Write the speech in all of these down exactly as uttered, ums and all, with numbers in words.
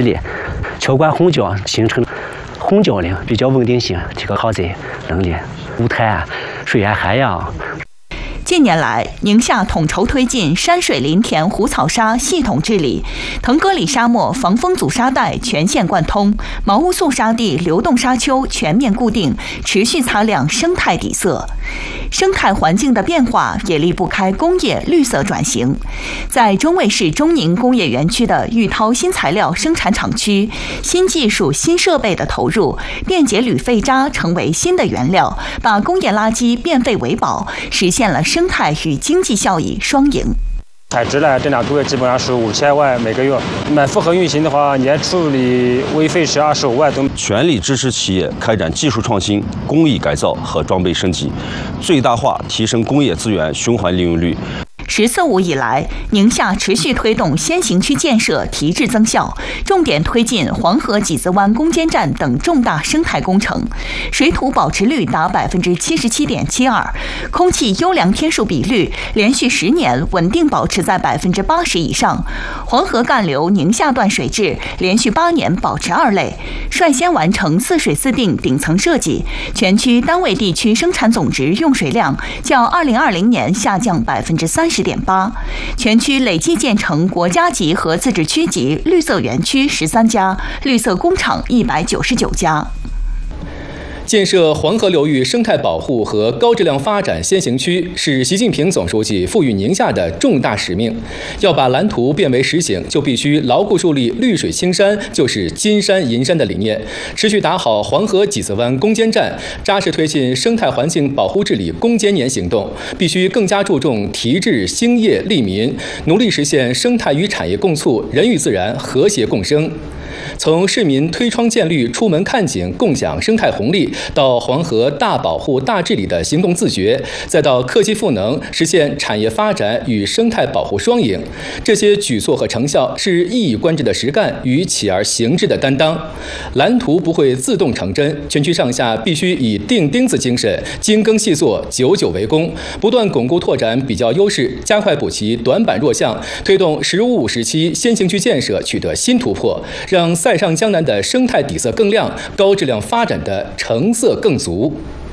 力。球馆虹桥形成虹桥岭比较稳定性，提高好这能力。五台、水岸海洋。 近年来，宁夏统筹推进山水林田湖草沙系统治理，腾格里沙漠防风阻沙带全线贯通，毛乌素沙地流动沙丘全面固定，持续擦亮生态底色。生态环境的变化也离不开工业绿色转型。在中卫市中宁工业园区的玉涛新材料生产厂区，新技术、新设备的投入，电解铝废渣成为新的原料，把工业垃圾变废为宝，实现了生态与经济效益双赢。 采直呢，这两个月基本上是五千万每个月，满负荷运行的话，年处理微费是二十五万多。 全力支持企业开展技术创新、工艺改造和装备升级，最大化提升工业资源循环利用率。 十四五以来，宁夏持续推动先行区建设提质增效，重点推进黄河几子湾攻坚战等重大生态工程，水土保持率达百分之七十七点七二，空气优良天数比率连续十年稳定保持在百分之八十以上，黄河干流宁夏段水质连续八年保持二类，率先完成四水四定顶层设计，全区单位地区生产总值用水量较二零二零年下降百分之三十点八，全区累计建成国家级和自治区级绿色园区十三家，绿色工厂一百九十九家。 建设黄河流域生态保护和高质量发展先行区是习近平总书记赋予宁夏的重大使命。要把蓝图变为实行，就必须牢固树立绿水青山就是金山银山的理念，持续打好黄河几子湾攻坚战，扎实推进生态环境保护治理攻坚年行动。必须更加注重提质兴业利民，努力实现生态与产业共促、人与自然和谐共生。从市民推窗见绿、出门看景、共享生态红利，到黄河大保护、大治理的行动自觉，再到科技赋能，实现产业发展与生态保护双赢，这些举措和成效是一以贯之的实干与起而行之的担当。蓝图不会自动成真，全区上下必须以钉钉子精神，精耕细作，久久为功，不断巩固拓展比较优势，加快补齐短板弱项，推动“十五五”时期先行区建设取得新突破，让塞上江南的生态底色更亮，高质量发展的成色更足。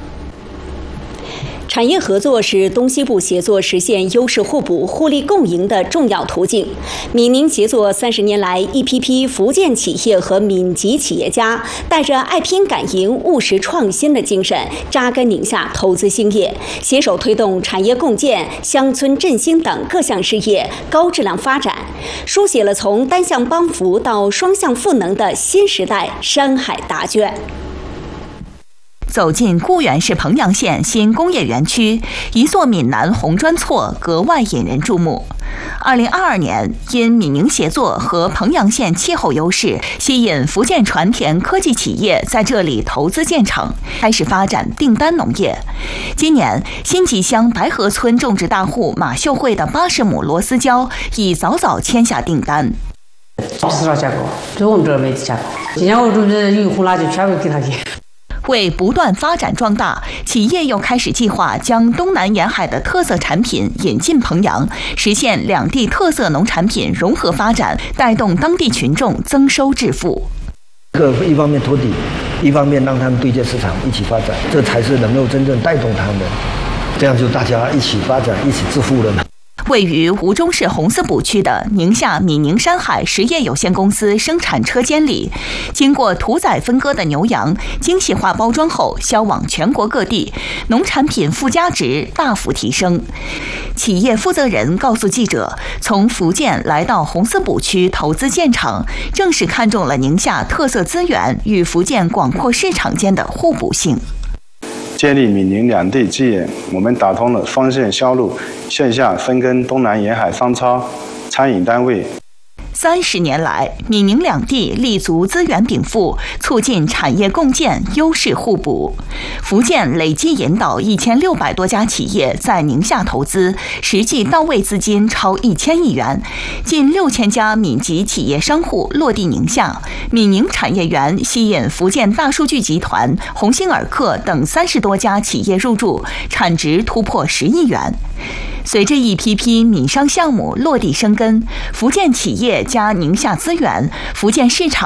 产业合作是东西部协作实现优势互补、互利共赢的重要途径。闽宁协作三十年来，一批批福建企业和闽籍企业家带着爱拼敢赢、务实创新的精神，扎根宁夏投资兴业，携手推动产业共建、乡村振兴等各项事业高质量发展，书写了从单向帮扶到双向赋能的新时代山海答卷。 走进固原市彭阳县新工业园区，一座闽南红砖厝格外引人注目。二零二二年，因闽宁协作和彭阳县气候优势，吸引福建传田科技企业在这里投资建厂，开始发展订单农业。今年，新集乡白河村种植大户马秀慧的八十亩螺丝椒已早早签下订单。 不知道价格，就我们这儿没价格。今年我准备运货了，就全部给他去。 为不断发展壮大，企业又开始计划将东南沿海的特色产品引进彭阳，实现两地特色农产品融合发展，带动当地群众增收致富。 这个一方面托底，一方面让他们对接市场一起发展，这才是能够真正带动他们，这样就大家一起发展，一起致富了呢。 位于吴忠市红四堡区的宁夏闽宁山海实业有限公司生产车间里，经过屠宰分割的牛羊精细化包装后销往全国各地，农产品附加值大幅提升。企业负责人告诉记者，从福建来到红四堡区投资建厂，正是看中了宁夏特色资源与福建广阔市场间的互补性。 建立闽宁两地基业，我们打通了方线销路、线下分耕东南沿海商超、餐饮单位。 三十年来，闽宁两地立足资源禀赋，促进产业共建，优势互补。福建累计引导一千六百多家企业在宁夏投资，实际到位资金超一千亿元，近六千家闽籍企业商户落地宁夏。闽宁产业园吸引福建大数据集团、鸿星尔克等三十多家企业入驻，产值突破十亿元。随着一批批闽商项目落地生根，福建企业加宁夏资源，福建市场